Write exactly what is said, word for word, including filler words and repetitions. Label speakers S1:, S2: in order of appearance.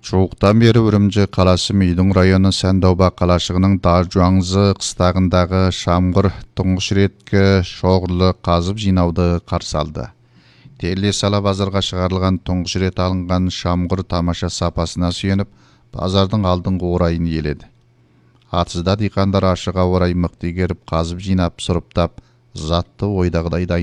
S1: Чуықтан бері Үрімжі қаласы Мүйдің районы Сәндауба қалашығының Дажуаңзы қыстағындағы шамғыр тұңғыш реткі шоғырлы қазып жинауды қарсы алды. Теле сала базарға шығарылған тұңғыш рет алынған шамғыр тамаша сапасына сүйеніп, базардың алдыңғы орайын еледі. Атызда диқандар ашыға орай мықты игеріп, қазып жинап, сұрыптап, затты ойдағыдай дайындады.